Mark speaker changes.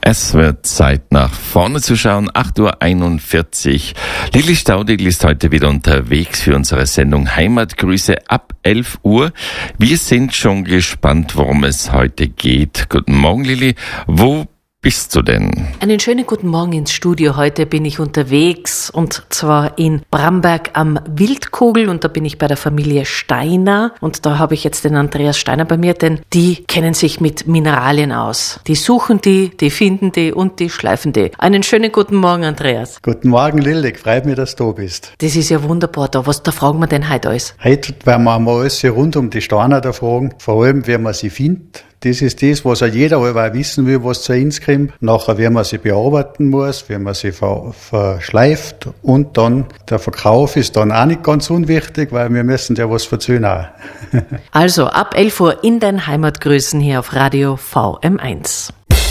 Speaker 1: Es wird Zeit, nach vorne zu schauen. 8:41 Uhr. Lilly Staudigl ist heute wieder unterwegs für unsere Sendung Heimatgrüße ab 11 Uhr. Wir sind schon gespannt, worum es heute geht. Guten Morgen, Lilly. Wo bist du denn?
Speaker 2: Einen schönen guten Morgen ins Studio. Heute bin ich unterwegs und zwar in Bramberg am Wildkogel und da bin ich bei der Familie Steiner und da habe ich jetzt den Andreas Steiner bei mir, denn die kennen sich mit Mineralien aus. Die suchen die finden die und die schleifen die. Einen schönen guten Morgen, Andreas.
Speaker 3: Guten Morgen, Lilly. Freut mich, dass du da bist.
Speaker 2: Das ist ja wunderbar. Da fragen wir denn heute alles?
Speaker 3: Heute werden wir mal alles rund um die Steiner da fragen. Vor allem, wie man sie findet. Das ist das, was auch jeder auch wissen will, was zu uns kommt. Nachher, wie man sie bearbeiten muss, wie man sie verschleift. Und dann, der Verkauf ist dann auch nicht ganz unwichtig, weil wir müssen ja was verzögern auch.
Speaker 2: Also, ab 11 Uhr in den Heimatgrüßen hier auf Radio VM1.